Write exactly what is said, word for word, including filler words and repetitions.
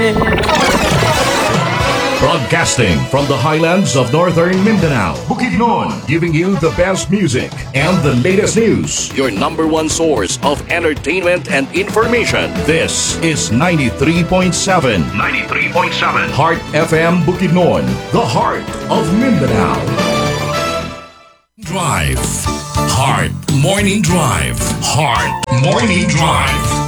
Broadcasting from the highlands of northern Mindanao, Bukidnon, giving you the best music and the latest news. Your number one source of entertainment and information. This is ninety-three point seven. ninety-three point seven. Heart F M Bukidnon, the heart of Mindanao. Drive. Heart Morning Drive. Heart Morning Drive.